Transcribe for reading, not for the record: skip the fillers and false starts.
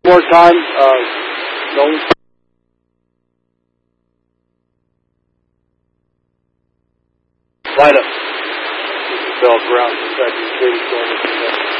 More time. No. Light up. Bell Brown, second, 34.